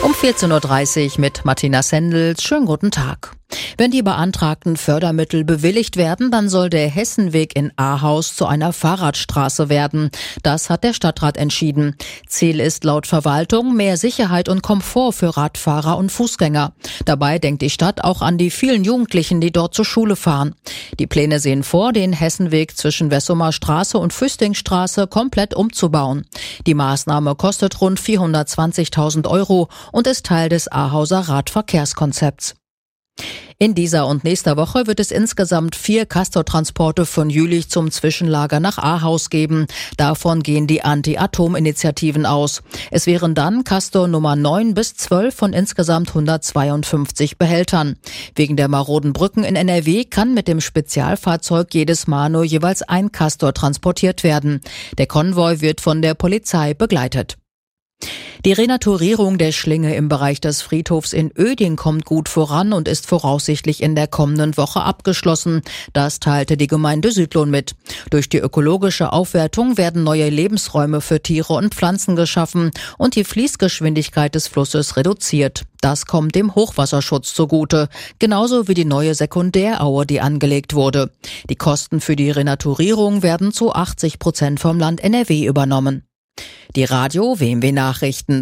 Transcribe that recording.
Um 14.30 Uhr mit Martina Sendels. Schönen guten Tag. Wenn die beantragten Fördermittel bewilligt werden, dann soll der Hessenweg in Ahaus zu einer Fahrradstraße werden. Das hat der Stadtrat entschieden. Ziel ist laut Verwaltung mehr Sicherheit und Komfort für Radfahrer und Fußgänger. Dabei denkt die Stadt auch an die vielen Jugendlichen, die dort zur Schule fahren. Die Pläne sehen vor, den Hessenweg zwischen Wessumer Straße und Füstingstraße komplett umzubauen. Die Maßnahme kostet rund 420.000 € und ist Teil des Ahauser Radverkehrskonzepts. In dieser und nächster Woche wird es insgesamt 4 Castor-Transporte von Jülich zum Zwischenlager nach Ahaus geben. Davon gehen die Anti-Atom-Initiativen aus. Es wären dann Castor Nummer 9 bis 12 von insgesamt 152 Behältern. Wegen der maroden Brücken in NRW kann mit dem Spezialfahrzeug jedes Mal nur jeweils ein Castor transportiert werden. Der Konvoi wird von der Polizei begleitet. Die Renaturierung der Schlinge im Bereich des Friedhofs in Oeding kommt gut voran und ist voraussichtlich in der kommenden Woche abgeschlossen. Das teilte die Gemeinde Südlohn mit. Durch die ökologische Aufwertung werden neue Lebensräume für Tiere und Pflanzen geschaffen und die Fließgeschwindigkeit des Flusses reduziert. Das kommt dem Hochwasserschutz zugute, genauso wie die neue Sekundäraue, die angelegt wurde. Die Kosten für die Renaturierung werden zu 80% vom Land NRW übernommen. Die Radio WMW Nachrichten.